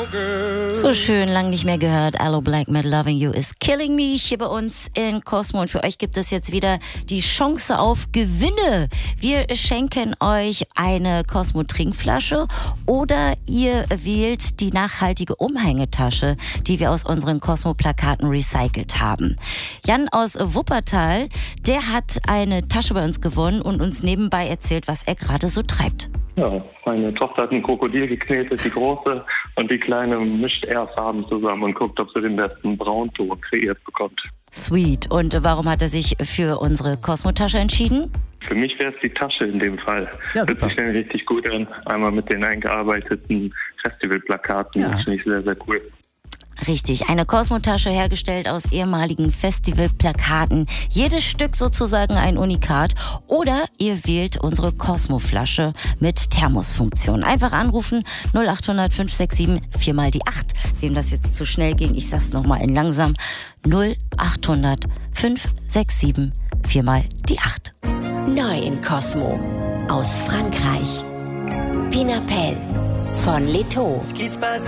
So schön, lang nicht mehr gehört. Aloe Blacc mit Loving You is Killing Me hier bei uns in Cosmo. Und für euch gibt es jetzt wieder die Chance auf Gewinne. Wir schenken euch eine Cosmo-Trinkflasche oder ihr wählt die nachhaltige Umhängetasche, die wir aus unseren Cosmo-Plakaten recycelt haben. Jan aus Wuppertal, der hat eine Tasche bei uns gewonnen und uns nebenbei erzählt, was er gerade so treibt. Ja, meine Tochter hat ein Krokodil geknetet, die große und die kleine mischt eher Farben zusammen und guckt, ob sie den besten Braunton kreiert bekommt. Sweet. Und warum hat er sich für unsere Cosmo-Tasche entschieden? Für mich wäre es die Tasche in dem Fall. Ja, Hört sich nämlich richtig gut an. Einmal mit den eingearbeiteten Festivalplakaten. Ja. Das finde ich sehr, sehr cool. Richtig, eine Cosmo-Tasche hergestellt aus ehemaligen Festivalplakaten. Jedes Stück sozusagen ein Unikat. Oder ihr wählt unsere Cosmo-Flasche mit Thermosfunktion. Einfach anrufen 0800 567 4 mal die 8. Wem das jetzt zu schnell ging, ich sag's nochmal in langsam. 0800 567 4 mal die 8. Neu in Cosmo. Aus Frankreich. Pinapel von Leto.